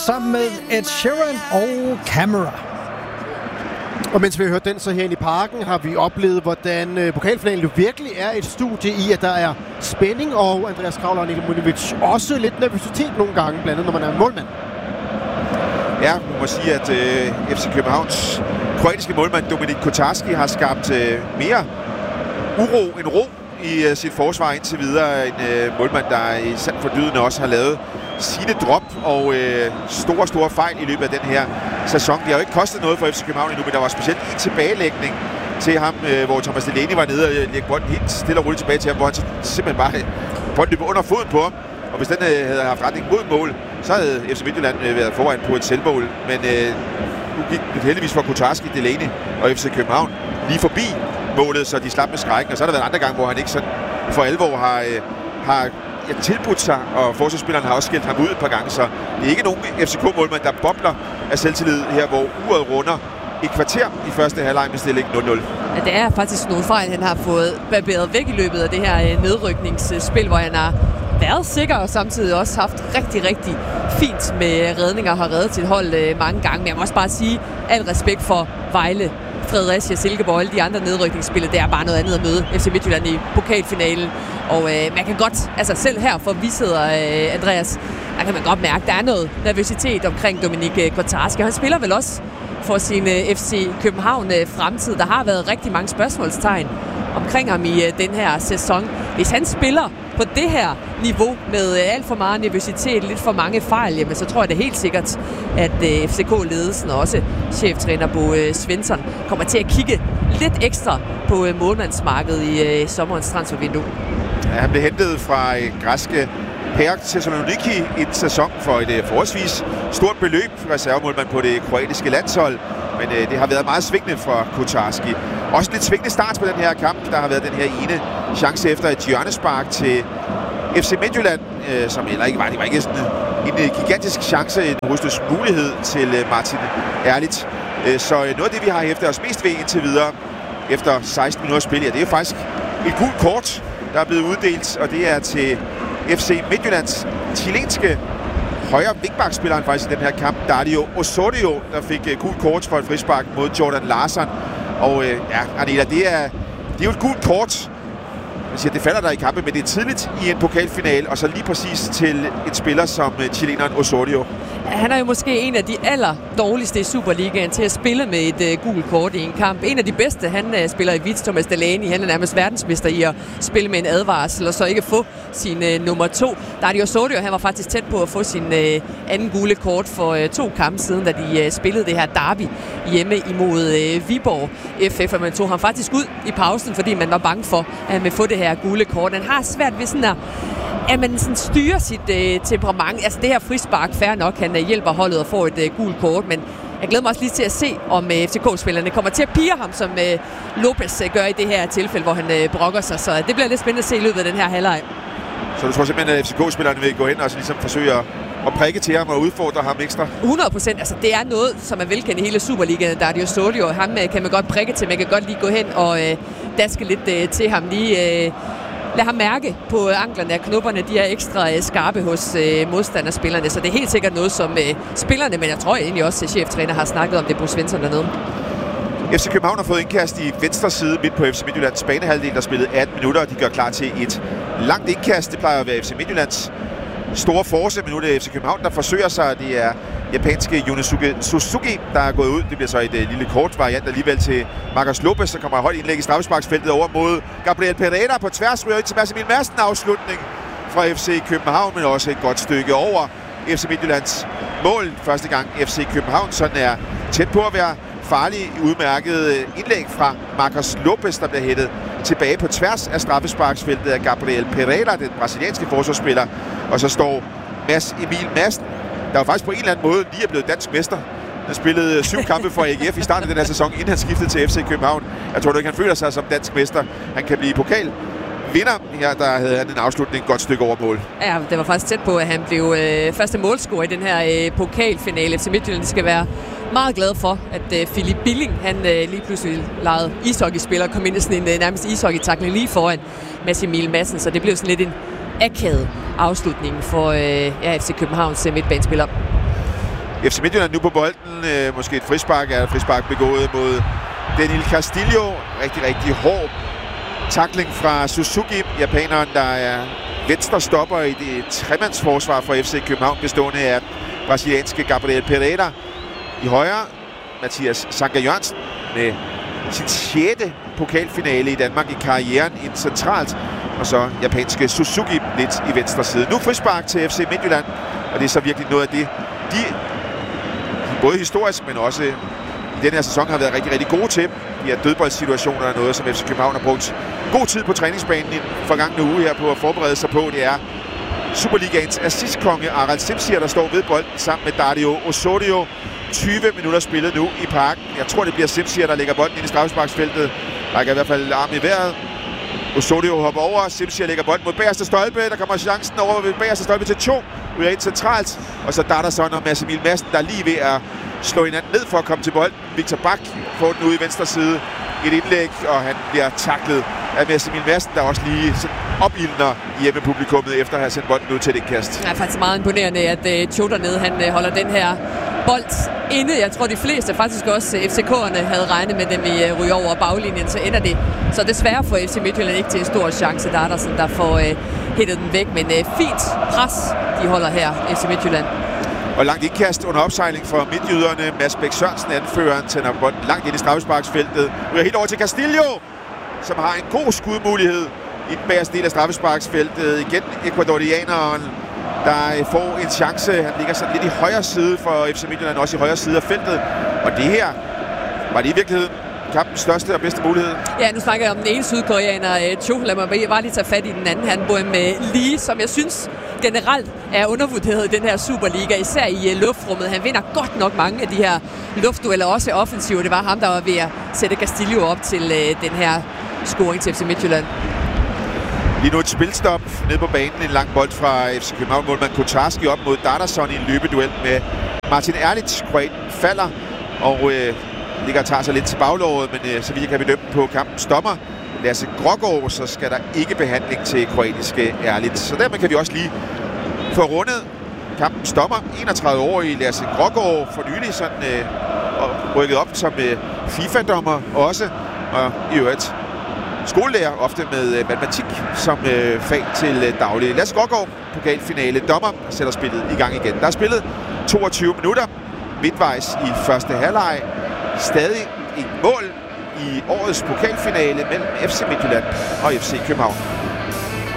sammen med Ed Sheeran og Camera. Og mens vi har hørt den så herinde i parken, har vi oplevet, hvordan pokalfinalen jo virkelig er et studie i, at der er spænding, og Andreas Kravler og Niko Munovic også lidt nervøsitet nogle gange, blandt andet når man er målmand. Ja, man må sige, at FC Københavns kroatiske målmand Dominik Kotarski har skabt mere uro end ro i sit forsvar indtil videre. En målmand, der i sand for dydende også har lavet sine drop og store fejl i løbet af den her sæson. Det har jo ikke kostet noget for FC København endnu, men der var specielt en tilbagelægning til ham, hvor Thomas Delaney var nede og lægge bolden helt stille og roligt tilbage til ham, hvor han simpelthen bare bolden løb under foden på ham. Og hvis den havde haft retning mod mål, så havde FC Midtjylland været foran på et selvmål. Men nu gik det heldigvis for Kotarski, Delaney og FC København lige forbi målet, så de slap med skrækken. Og så har der været andre gange, hvor han ikke sådan for alvor har tilbudt sig, og forsvarsspilleren har også skældt ham ud et par gange. Så det er ikke nogen FCK-målmand, der bobler af selvtillid her, hvor uret runder et kvarter i første halvleg med stilling 0-0. Ja, det er faktisk nogle fejl, han har fået barberet væk i løbet af det her nedrykningsspil, hvor han har været sikker og samtidig også haft rigtig fint med redninger og har reddet sit hold mange gange. Men jeg må også bare sige, al respekt for Vejle, Fredericia, Silkeborg og alle de andre nedrykningsspillere. Det er bare noget andet at møde FC Midtjylland i pokalfinalen. Og man kan godt, altså selv her, for vi sidder, Andreas, der kan man godt mærke, der er noget nervøsitet omkring Dominik Kotarski. Han spiller vel også for sin FC København fremtid. Der har været rigtig mange spørgsmålstegn omkring ham i den her sæson. Hvis han spiller på det her niveau med alt for meget nervøsitet, lidt for mange fejl, jamen, så tror jeg det helt sikkert, at FCK-ledelsen og også cheftræner Bo Svensson kommer til at kigge lidt ekstra på målmandsmarkedet i sommerens transfervindue. Ja, han blev hentet fra græske PAOK Thessaloniki en sæson for et forholdsvis stort beløb, reservemålmand på det kroatiske landshold. Men det har været meget svingende for Kotarski. Også lidt svingende start på den her kamp. Der har været den her ene chance efter et hjørnespark til FC Midtjylland, som heller ikke var. Det var ikke sådan en gigantisk chance, en hovedløs mulighed til Martin Erlich. Så noget af det, vi har hæftet os mest ved indtil videre efter 16 minutter spil, ja, det er faktisk et gult kort, der er blevet uddelt, og det er til FC Midtjyllands chilenske højre wingback-spilleren faktisk i den her kamp, Dario Osorio, der fik gult kort for et frispark mod Jordan Larsson. Og Anita, det er jo et gult kort. Jeg siger, det falder der i kampen, men det er tidligt i en pokalfinale, og så lige præcis til en spiller som chileneren Osorio. Han er jo måske en af de allerdårligste i Superligaen til at spille med et gult kort i en kamp. En af de bedste, han spiller i Vitz, Thomas Delaney. Han er nærmest verdensmester i at spille med en advarsel, og så ikke få sin nummer 2. Dario Osorio, han var faktisk tæt på at få sin anden gule kort for 2 kampe siden, da de spillede det her derby hjemme imod Viborg FF. Og man tog ham faktisk ud i pausen, fordi man var bange for, at han ville få det her gule kort. Han har svært ved sådan at man sådan styrer sit temperament. Altså det her frispark, fair nok, han hjælper holdet og får et gult kort, men jeg glæder mig også lige til at se, om FCK-spillerne kommer til at pire ham, som Lopez gør i det her tilfælde, hvor han brokker sig. Så det bliver lidt spændende at se i løbet af den her halvleg. Så du tror simpelthen, at FCK-spillerne vil gå hen og så ligesom forsøge at prikke til ham og udfordre ham ekstra? 100%. Altså det er noget, som er velkendt i hele Superligaen. Der er det jo Osorio. Ham kan man godt prikke til. Man kan godt lige gå hen og daske lidt til ham. Lige lad ham mærke på anklerne, at knopperne de er ekstra skarpe hos modstanderspillerne. Så det er helt sikkert noget, som spillerne, men jeg tror egentlig også, at cheftræner har snakket om det på Svensson dernede. FC København har fået indkast i venstre side midt på FC Midtjyllands banehalvdel, der spillede 18 minutter, og de gør klar til et langt indkast. Det plejer at være FC Midtjyllands store force, men nu er det FC København, der forsøger sig. Det er japanske Yonosuke Suzuki, der er gået ud. Det bliver så et lille kort variant alligevel til Marcus Lopez, så kommer højt indlæg i straffesparksfeltet over mod Gabriel Pereira på tværs, ryger ind til Massimil Madsen. Afslutning fra FC København, men også et godt stykke over FC Midtjyllands mål. Første gang FC København sådan er tæt på at være farlig udmærket indlæg fra Marcus Lopez, der bliver hættet tilbage på tværs af straffesparksfeltet af Gabriel Pereira, den brasilianske forsvarsspiller. Og så står Mads Emil Madsen, der jo faktisk på en eller anden måde lige er blevet dansk mester. Han spillede 7 kampe for AGF i starten af den her sæson, inden han skiftede til FC København. Jeg tror ikke, han føler sig som dansk mester. Han kan blive pokalvinder. Her der havde han en afslutning et godt stykke over mål. Ja, det var faktisk tæt på, at han blev første målscorer i den her pokalfinale. FC Midtjylland skal være meget glad for, at Philip Billing, han lige pludselig legede ishockeyspiller, kom ind i sådan en nærmest ishockey-tackling lige foran Mads Emil Madsen, så det blev sådan lidt en akavet afslutning for FC Københavns midtbanespiller. FC Midtjylland nu på bolden. Måske et frispark. Er et frispark begået mod Daniel Castillo. Rigtig, rigtig hård tackling fra Suzuki. Japaneren, der er venstre stopper i det tremandsforsvar fra FC København, bestående af brasilianske Gabriel Pereira i højre. Mathias Sanka Jørgensen med sin 6. pokalfinale i Danmark i karrieren ind centralt. Og så japanske Suzuki lidt i venstre side. Nu frispark til FC Midtjylland, og det er så virkelig noget af det, de både historisk, men også i den her sæson har været rigtig, rigtig gode til. De her dødboldssituationer er noget, som FC København har brugt god tid på træningsbanen i den forgangne uge her på at forberede sig på. Det er Superligaens assistkonge Aral Simsier, der står ved bolden sammen med Dario Osorio. 20 minutter spillet nu i parken. Jeg tror, det bliver Simsier, der lægger bolden ind i straffesparksfeltet. Rækker i hvert fald armen i vejret. Osorio hopper over. Simsier lægger bolden mod bagerste stolpe. Der kommer chancen over ved bagerste stolpe til 2. Ryger ind centralt. Og så Darderson og Mads Emil Madsen, der er lige ved at slå hinanden ned for at komme til bolden. Victor Bak får den ude i venstre side. Et indlæg, og han bliver taklet af Mads Emil Madsen, der også lige opildner hjemmepublikummet efter at have sendt bolden ud til et indkast. Det er faktisk meget imponerende, at Cho dernede, han holder den her bold inde. Jeg tror, de fleste, faktisk også FCK'erne, havde regnet med, dem i ryger over baglinjen, så ender det. Så desværre får FC Midtjylland ikke til en stor chance. Der er der sådan, der får hættet den væk, men fint pres, de holder her, FC Midtjylland. Og langt indkast under opsejling fra midtjyderne. Mads Bæk Sørensen, anføreren, tænder bolden langt ind i straffesparksfeltet. Ryger helt over til Castillo, som har en god skudmulighed i den bagerste del af straffesparksfeltet. Igen ecuadorianeren, der får en chance. Han ligger sådan lidt i højre side for FC Midtjylland, også i højre side af feltet. Og det her, var det i virkeligheden kampens største og bedste mulighed? Ja, nu snakker jeg om den ene sydkoreaner, Cho. Lad mig bare lige tage fat i den anden. Han bor med Lee, som jeg synes generelt er undervurderet i den her Superliga, især i luftrummet. Han vinder godt nok mange af de her luftdueller, også offensive. Det var ham, der var ved at sætte Castillo op til den her scoring til FC Midtjylland. Lige nu et spilstop nede på banen. En lang bold fra FC København målmand Kotarski op mod Darderson i en løbeduel med Martin Erlich. Kroaten falder og ligger og tager sig lidt til baglåret, men så vidt jeg kan bedømme på kampens dommer, Lasse Grågaard, så skal der ikke behandling til kroatiske Erlich. Så dermed kan vi også lige få rundet kampens dommer. 31-årige Lasse Grågaard for nylig sådan rykket op som FIFA-dommer også, og i øvrigt skolelærer, ofte med matematik som fag til daglig. Lasse Grågaard, pokalfinale dommer, sætter spillet i gang igen. Der er spillet 22 minutter midtvejs i første halvleg. Stadig et mål i årets pokalfinale mellem FC Midtjylland og FC København.